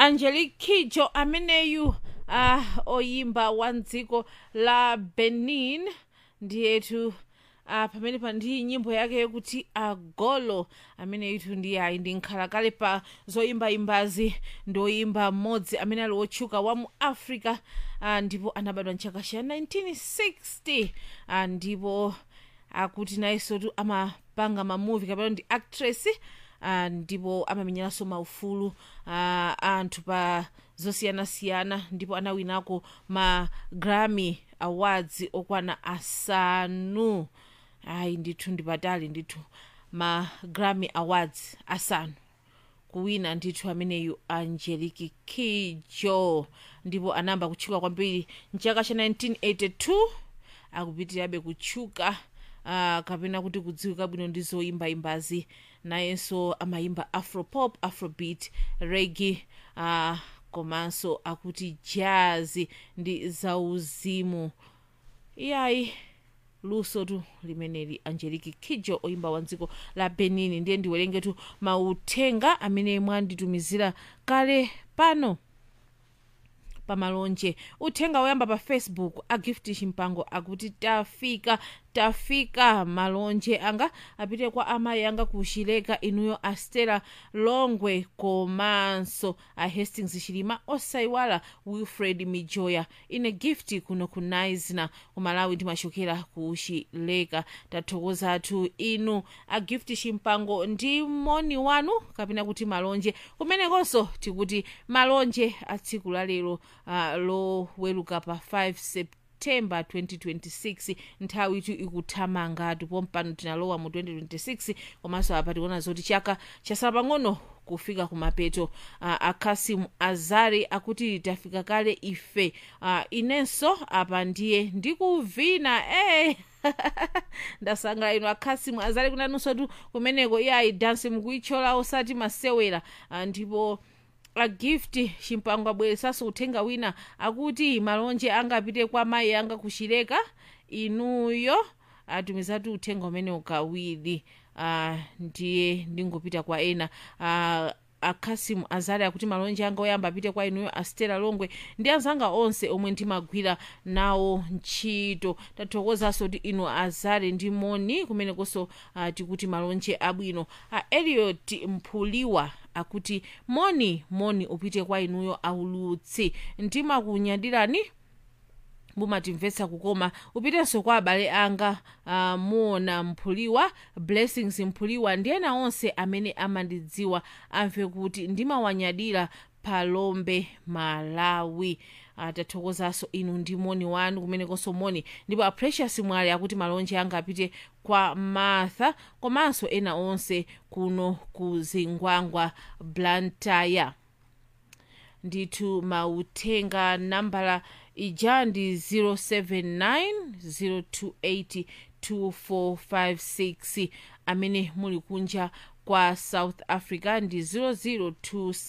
Angelique Kidjo ameneyu oyimba wa dziko la Benin ndiyetu pamene pa ndi nyimbo yake yokuti agolo ameneyitu ndi ayi ndi nkhalakale pa zoyimbayimbazi ndoyimba mmodzi amene ali wotchuka wa mu Africa ndipo anabadwa mchaka cha 1960 ndipo akuti nayenso tu amapanga mamuvi kapena ndi actress ndipo amamenyeranso maufulu anthu pa zosiyanasiyana ndipo anawinako ma Grammy Awards okwana asanu ayi ndithu ndipatali ndithu ma Grammy Awards asanu kuwina ndithu ameneyu Angelique Kidjo ndipo anamba kutchuka kwambiri mchaka cha 1982 akupitirabe kutchuka kapena kuti kudziwika bwino ndi zoyimbayimbazi nayenso amayimba afropop, afrobeat, reggae komanso akuti jazz ndi zauzimu iyayi luso tu limeneli Angelique Kidjo oyimba wa dziko la Benin ndiye ndiwerengetu mauthenga amene mwanditumizira kale pano pamalonje. Uthenga woyamba pa Facebook Gift Chimpango akuti tafika malonje anga apite kwa amayi anga kuchileka inuyo Astela Longwe komanso Hastings Chilima osaiwala Wilfred Mijoya ine Gift kuno ku Naizna kumalawi ndimachokera kuchileka tathokozatu inu Gift Chimpango ndi moni wanu kapena kuti malonje kumenekonso tikuti malonje atsiku la lero loweruka pa 5 September 2026 nthawi itu ikuthamanga pompano tinalowa mu 2026 komanso apa tikuona zoti chaka chasala pang'ono kufika kumapeto. Akasim Azari akuti tafika kale ife inenso apa ndiye ndikuvina ndasanga ino Akasim Azari kunanunso tu kumeneko iyayi dance mukuichola osati masewera ndipo Gift Chimpango abweresanso uthenga wina akuti malonje anga apite kwa mayi anga kuchileka inuyo atumizatu uthenga umene ukawiri ndiye ndingopita kwa ena. Akasim Azari akuti malonje anga oyamba apite kwa inuyo Astela Longwe ndi anzanga onse omwe ndimagwira nawo ntchito tathokozanso kuti inu Azari ndi moni kumenekonso tikuti malonje abwino. Eliot Mphuliwa akuti moni upite kwa inuyo aulutsi ndimakunyadirani mumatimvetsa kukoma upitenso kwa abale anga muona Mphuliwa Blessings Mphuliwa ndi ena onse amene amandidziwa amve kuti ndimawanyadira Palombe Malawi. Tathokozanso inu ndi moni wanu kumenekonso moni ndipo Precious Mwale akuti malonje anga apite kwa Martha komanso ena onse kuno ku Zingwangwa Blantyre. Ndithu mauthenga nambala ija ndi 07902825456 amene muli kunja kwa South Africa ndi 0027